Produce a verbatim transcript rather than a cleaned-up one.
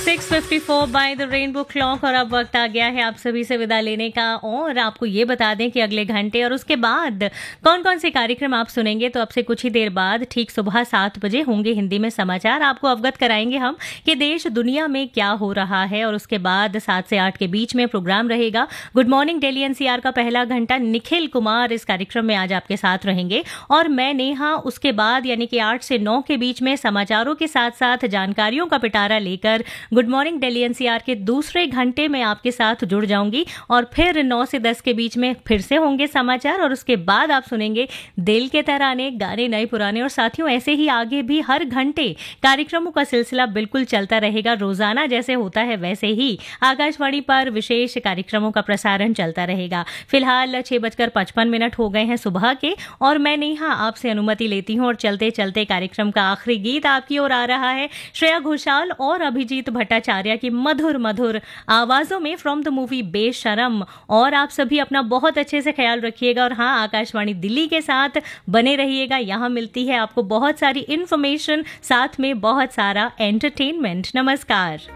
Six fifty four by the rainbow clock और अब वक्त आ गया है आप सभी से विदा लेने का। और आपको ये बता दें कि अगले घंटे और उसके बाद कौन कौन से कार्यक्रम आप सुनेंगे। तो अब से कुछ ही देर बाद ठीक सुबह सात बजे होंगे हिंदी में समाचार। आपको अवगत कराएंगे हम कि देश दुनिया में क्या हो रहा है। और उसके बाद सात से आठ के बीच में प्रोग्राम रहेगा गुड मॉर्निंग दिल्ली एनसीआर का पहला घंटा। निखिल कुमार इस कार्यक्रम में आज आपके साथ रहेंगे और मैं नेहा उसके बाद यानी कि आठ से नौ के बीच में समाचारों के साथ साथ जानकारियों का पिटारा लेकर गुड मॉर्निंग दिल्ली एनसीआर के दूसरे घंटे में आपके साथ जुड़ जाऊंगी। और फिर नौ से दस के बीच में फिर से होंगे समाचार और उसके बाद आप सुनेंगे दिल के तराने, गाने नए पुराने। और साथियों ऐसे ही आगे भी हर घंटे कार्यक्रमों का सिलसिला बिल्कुल चलता रहेगा। रोजाना जैसे होता है वैसे ही आकाशवाणी पर विशेष कार्यक्रमों का प्रसारण चलता रहेगा। फिलहाल छह बजकर पचपन मिनट हो गए हैं सुबह के और मैं नेहा आपसे अनुमति लेती हूँ। और चलते चलते कार्यक्रम का आखिरी गीत आपकी ओर आ रहा है श्रेया घोषाल और अभिजीत भट्टाचार्य की मधुर मधुर आवाजों में फ्रॉम द मूवी बेशरम। और आप सभी अपना बहुत अच्छे से ख्याल रखिएगा और हाँ, आकाशवाणी दिल्ली के साथ बने रहिएगा। यहाँ मिलती है आपको बहुत सारी इंफॉर्मेशन, साथ में बहुत सारा एंटरटेनमेंट। नमस्कार।